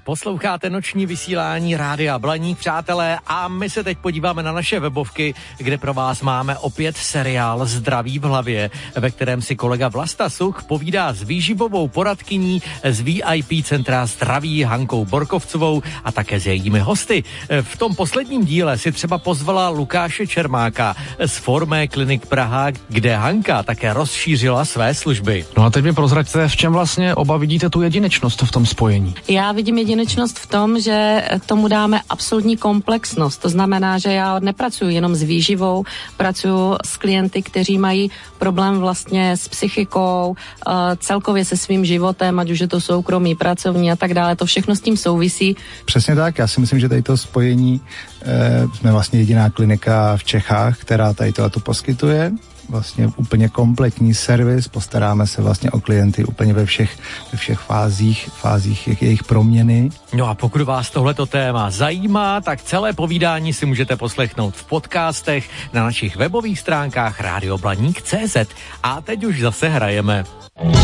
Posloucháte noční vysílání Rádia Blaník, přátelé, a my se teď podíváme na naše webovky, kde pro vás máme opět seriál Zdraví v hlavě, ve kterém si kolega Vlasta Such povídá s výživovou poradkyní z VIP centra Zdraví Hankou Borkovcovou a také s jejími hosty. V tom posledním díle si třeba pozvala Lukáše Čermáka z Formé Klinik Praha, kde Hanka také rozšířila své služby. No a teď mi prozraďte, v čem vlastně oba vidíte tu jedinečnost v tom spojení. Já vidím jedinečnost v tom, že tomu dáme absolutní komplexnost. To znamená, že já nepracuji jenom s výživou, pracuji s klienty, kteří mají problém vlastně s psychikou, celkově se svým životem, ať už je to soukromý, pracovní a tak dále. To všechno s tím souvisí. Přesně tak, já si myslím, že tady to spojení jsme vlastně jediná klinika v Čechách, která tady tohleto poskytuje. Vlastně úplně kompletní servis, postaráme se vlastně o klienty úplně ve všech fázích jejich proměny. No a pokud vás tohleto téma zajímá, tak celé povídání si můžete poslechnout v podcastech na našich webových stránkách radioblaník.cz. A teď už zase hrajeme.